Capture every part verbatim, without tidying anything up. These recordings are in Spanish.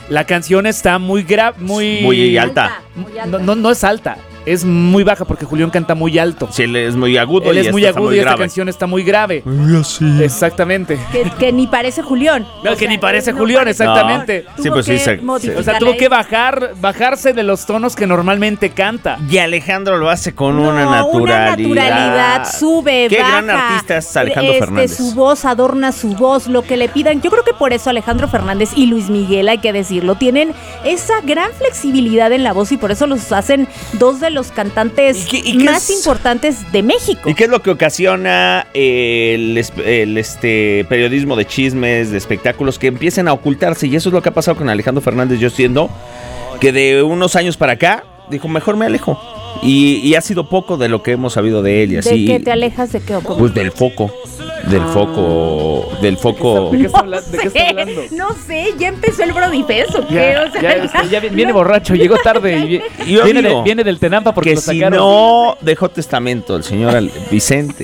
La canción está muy gra- muy, muy alta. Muy alta. No, no, no es alta. Es muy baja porque Julián canta muy alto. Sí, él es muy agudo. Él y es muy esta agudo muy y esta grave. canción está muy grave. Así. Exactamente. Que, que ni parece Julián. No, O que sea, ni parece no Julián, parece exactamente. Julián. Sí, Tuvo pues sí, que se- modificar O sea, la tuvo que letra. bajar, bajarse de los tonos que normalmente canta. Y Alejandro lo hace con No, una naturalidad. Una naturalidad, sube, Qué baja. gran artista es Alejandro este, Fernández. Su voz adorna su voz, lo que le pidan. Yo creo que por eso Alejandro Fernández y Luis Miguel, hay que decirlo, tienen esa gran flexibilidad en la voz y por eso los hacen dos de los cantantes ¿Y qué- y qué más es? importantes de México. ¿Y qué es lo que ocasiona eh, el, es- el, este periodismo de chismes, de espectáculos, que empiecen a ocultarse? Y eso es lo que ha pasado con Alejandro Fernández. Yo siento que de unos años para acá dijo, mejor me alejo. Y, y ha sido poco de lo que hemos sabido de él y ¿De así. qué te alejas? ¿De qué? ¿O cómo? Pues del foco, del Ah. foco, del foco. ¿De qué está habla- de qué está sé, hablando? No sé, ya empezó el Brody Fest, ¿o qué? Ya, O sea, ya, este, ya viene, viene borracho, llegó tarde y vi- Yo viene, digo de- viene del Tenampa porque Que lo si sacaron. no dejó testamento el señor Al- Vicente.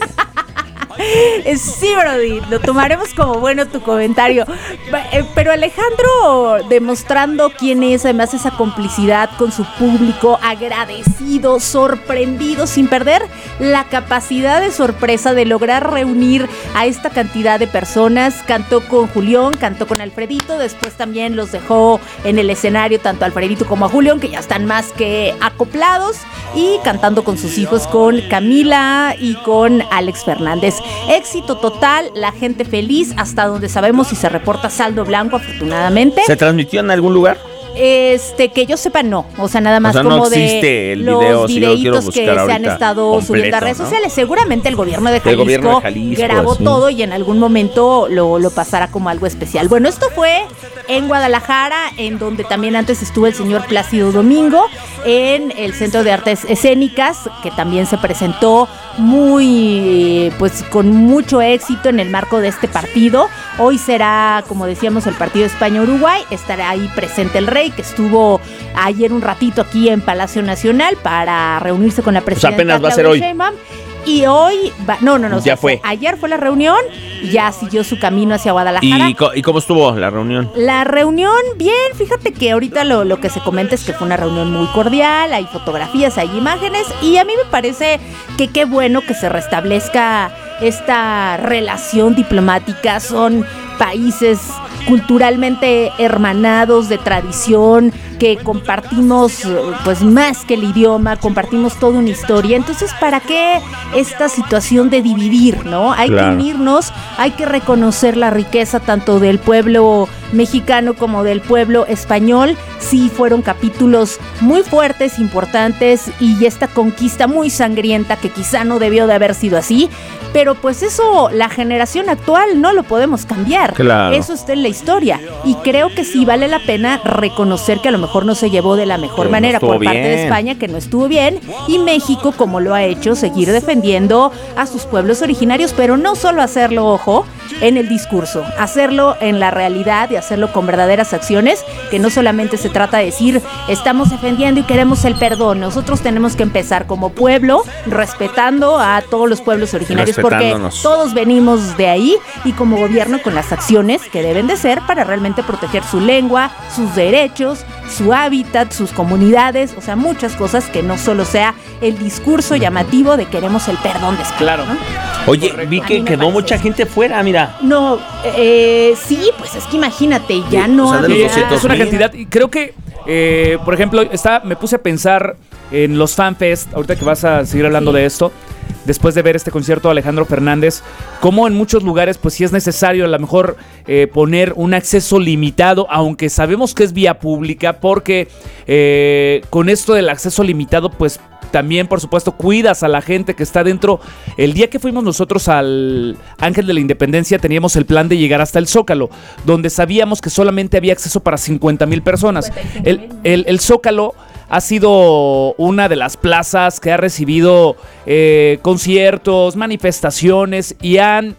Eh, Sí, Brody, lo tomaremos como bueno tu comentario. Ba- eh, Pero Alejandro, demostrando quién es, además esa complicidad con su público, agradecido, sorprendido, sin perder la capacidad de sorpresa de lograr reunir a esta cantidad de personas. Cantó con Julián, cantó con Alfredito, después también los dejó en el escenario tanto a Alfredito como a Julián, que ya están más que acoplados, y cantando con sus hijos, con Camila y con Alex Fernández. Éxito total, la gente feliz, hasta donde sabemos y se reporta saldo blanco, afortunadamente. ¿Se transmitió en algún lugar? Este, que yo sepa, no. O sea, nada más O sea, no como de existe el los video, si yo lo quiero videitos que buscar se han ahorita estado completo, subiendo a redes ¿no? sociales. Seguramente el gobierno de El Jalisco, gobierno de Jalisco, grabó sí. todo y en algún momento lo, lo pasará como algo especial. Bueno, esto fue en Guadalajara, en donde también antes estuvo el señor Plácido Domingo, en el Centro de Artes Escénicas, que también se presentó muy, pues con mucho éxito en el marco de este partido. Hoy será, como decíamos, el partido España-Uruguay. Estará ahí presente el Rey, que estuvo ayer un ratito aquí en Palacio Nacional para reunirse con la presidenta apenas va a ser Claudia hoy. Sheinbaum. Y hoy, va, no, no, no. Ya fue. Ayer fue la reunión, ya siguió su camino hacia Guadalajara. ¿Y, co- ¿Y cómo estuvo la reunión? La reunión, bien, fíjate que ahorita lo, lo que se comenta es que fue una reunión muy cordial, hay fotografías, hay imágenes, y a mí me parece que qué bueno que se restablezca esta relación diplomática. Son países culturalmente hermanados, de tradición, que compartimos pues más que el idioma, compartimos toda una historia. Entonces, ¿para qué esta situación de dividir, no? Hay Claro. que unirnos, hay que reconocer la riqueza tanto del pueblo mexicano como del pueblo español. Sí, fueron capítulos muy fuertes, importantes, y esta conquista muy sangrienta que quizá no debió de haber sido así, pero pues eso la generación actual no lo podemos cambiar. Claro. Eso está en la historia, y creo que sí vale la pena reconocer que a lo mejor no se llevó de la mejor Que no manera estuvo por parte de bien. España, que no estuvo bien, y México, como lo ha hecho, seguir defendiendo a sus pueblos originarios, pero no solo hacerlo, ojo, en el discurso, hacerlo en la realidad y hacerlo con verdaderas acciones, que no solamente se trata de decir estamos defendiendo y queremos el perdón. Nosotros tenemos que empezar como pueblo respetando a todos los pueblos originarios, porque Respetándonos. todos venimos de ahí, y como gobierno con las acciones que deben de ser para realmente proteger su lengua, sus derechos, su hábitat, sus comunidades, o sea, muchas cosas, que no solo sea el discurso llamativo de queremos el perdón de España, Claro. ¿no? Oye, Correcto. vi A mí que me quedó parece mucha eso. gente fuera, mira. No, eh, sí, pues es que imagínate, ya Sí, no o sea, de los había... doscientos Es una mil. cantidad. Y creo que, eh, por ejemplo, está, me puse a pensar en los FanFest, ahorita que vas a seguir hablando Sí. de esto, después de ver este concierto de Alejandro Fernández, como en muchos lugares, pues sí es necesario a lo mejor eh, poner un acceso limitado, aunque sabemos que es vía pública, porque eh, con esto del acceso limitado, pues también, por supuesto, cuidas a la gente que está dentro. El día que fuimos nosotros al Ángel de la Independencia, teníamos el plan de llegar hasta el Zócalo, donde sabíamos que solamente había acceso para cincuenta mil personas. El, el, el Zócalo ha sido una de las plazas que ha recibido eh, conciertos, manifestaciones, y han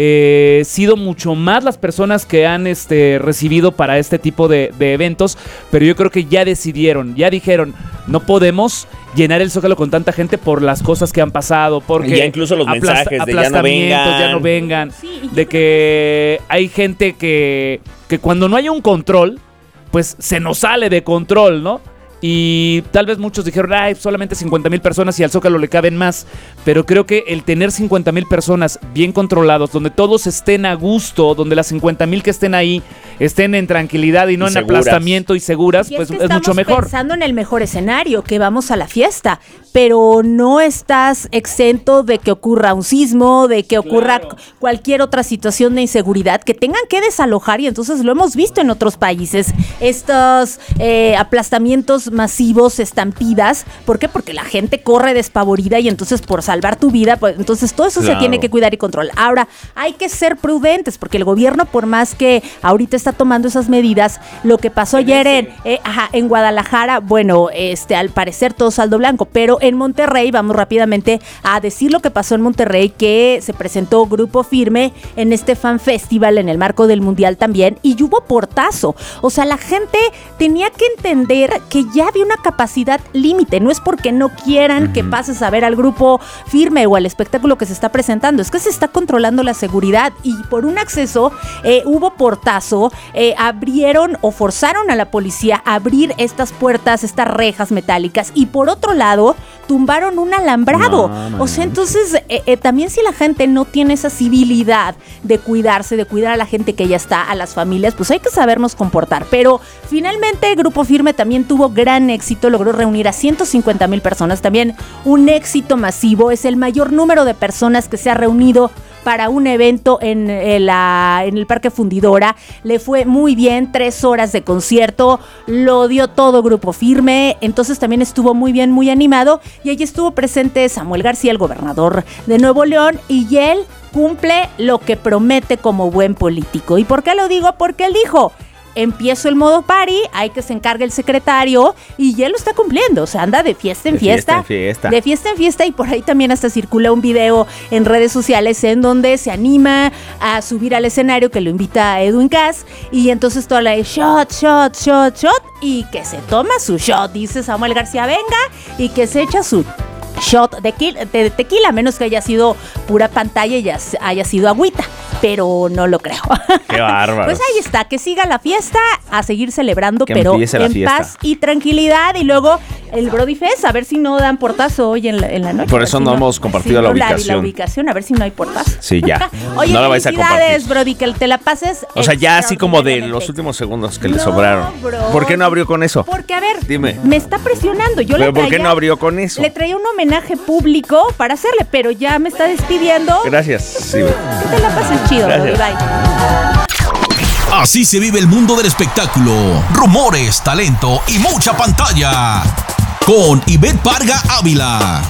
eh, sido mucho más las personas que han este, recibido para este tipo de, de eventos, pero yo creo que ya decidieron, ya dijeron, no podemos llenar el Zócalo con tanta gente por las cosas que han pasado, porque Ya incluso los mensajes de ya no aplastamientos, vengan. ya no vengan, Sí, y yo de que hay gente que, que cuando no hay un control, pues se nos sale de control, ¿no? Y tal vez muchos dijeron, ay, solamente cincuenta mil personas y al Zócalo le caben más. Pero creo que el tener cincuenta mil personas bien controlados, donde todos estén a gusto, donde las cincuenta mil que estén ahí estén en tranquilidad y no y en seguras. aplastamiento y seguras, y pues es, que es mucho mejor. Estamos pensando en el mejor escenario, que vamos a la fiesta, pero no estás exento de que ocurra un sismo, de que ocurra claro. cualquier otra situación de inseguridad, que tengan que desalojar, y entonces lo hemos visto en otros países, estos eh, aplastamientos masivos, estampidas. ¿Por qué? Porque la gente corre despavorida y entonces por salvar tu vida, pues entonces todo eso claro. se tiene que cuidar y controlar. Ahora, hay que ser prudentes porque el gobierno, por más que ahorita está tomando esas medidas, lo que pasó ayer en, eh, ajá, en Guadalajara, bueno, este al parecer todo saldo blanco, pero en Monterrey, vamos rápidamente a decir lo que pasó en Monterrey, que se presentó Grupo Firme en este Fan Festival en el marco del Mundial también, y hubo portazo. O sea, la gente tenía que entender que ya había una capacidad límite, no es porque no quieran uh-huh. que pases a ver al Grupo Firme o al espectáculo que se está presentando, es que se está controlando la seguridad, y por un acceso eh, hubo portazo, eh, abrieron o forzaron a la policía a abrir estas puertas, estas rejas metálicas, y por otro lado tumbaron un alambrado. No, o sea, entonces eh, eh, también si la gente no tiene esa civilidad de cuidarse, de cuidar a la gente que ya está, a las familias, pues hay que sabernos comportar. Pero finalmente Grupo Firme también tuvo gran éxito, logró reunir a ciento cincuenta mil personas, también un éxito masivo, es el mayor número de personas que se ha reunido para un evento en, en, la, en el Parque Fundidora. Le fue muy bien, tres horas de concierto, lo dio todo Grupo Firme, entonces también estuvo muy bien, muy animado, y allí estuvo presente Samuel García, el gobernador de Nuevo León, y él cumple lo que promete como buen político. ¿Y por qué lo digo? Porque él dijo: empiezo el modo party, hay que se encargue el secretario, y ya lo está cumpliendo, o sea, anda de fiesta en de fiesta, fiesta en fiesta, de fiesta en fiesta, y por ahí también hasta circula un video en redes sociales en donde se anima a subir al escenario, que lo invita a Edwin Cass, y entonces toda la de shot, shot, shot, shot, y que se toma su shot, dice Samuel García, venga, y que se echa su shot de, tequila, de tequila, a menos que haya sido pura pantalla y ya haya sido agüita, pero no lo creo. Qué bárbaro. Pues ahí está, que siga la fiesta, a seguir celebrando, que pero en fiesta. paz y tranquilidad, y luego el Brody Fest, a ver si no dan portazo hoy en la, en la noche. Por eso si no, no hemos compartido si la no ubicación. La, la ubicación, a ver si no hay portazo. Sí, ya. Oye, no la vais a compartir. felicidades, Brody, que te la pases. O sea, ya así como de los últimos segundos que no, le sobraron. Bro. ¿Por qué no abrió con eso? Porque, a ver, dime, me está presionando. Yo ¿Pero le traía, por qué no abrió con eso? Le traía un homenaje público para hacerle, pero ya me está despidiendo. Gracias. Sí. Que te la pases chido, Brody. Bye. Así se vive el mundo del espectáculo. Rumores, talento y mucha pantalla. Con Ivette Parga Ávila.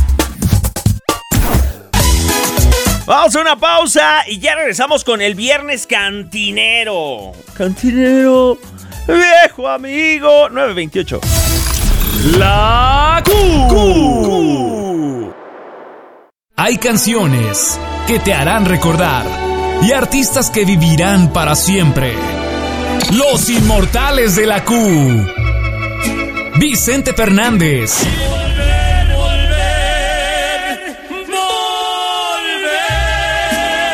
Vamos a una pausa y ya regresamos con el Viernes Cantinero. Cantinero, viejo amigo. nueve veintiocho. La Q. Q. Hay canciones que te harán recordar y artistas que vivirán para siempre. Los inmortales de la Q. Vicente Fernández,